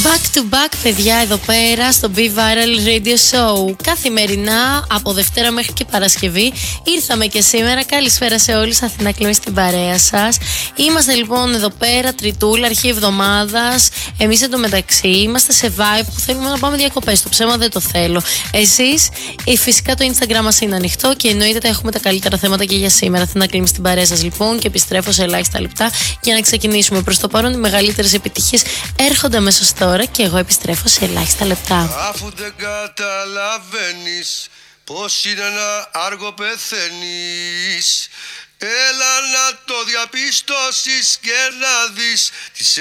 Back to back, παιδιά, εδώ πέρα στο Be Viral Radio Show. Καθημερινά από Δευτέρα μέχρι και Παρασκευή. Ήρθαμε και σήμερα. Καλησπέρα σε όλους. Αθηνά Κλώη στην παρέα σας. Είμαστε λοιπόν εδώ πέρα, Τριτούλα, αρχή εβδομάδας. Εμείς εντωμεταξύ είμαστε σε vibe που θέλουμε να πάμε διακοπές. Το ψέμα δεν το θέλω. Εσείς, φυσικά το Instagram μας είναι ανοιχτό και εννοείται έχουμε τα καλύτερα θέματα και για σήμερα. Αθηνά Κλώη στην παρέα σας λοιπόν και επιστρέφω σε ελάχιστα λεπτά για να ξεκινήσουμε. Προς το παρόν, οι μεγαλύτερες επιτυχίες έρχονται αμέσως τώρα και εγώ επιστρέφω σε ελάχιστα λεπτά. Αφού δεν καταλαβαίνεις πως είναι να άργο πεθαίνεις, έλα να το διαπιστώσεις και να δεις τις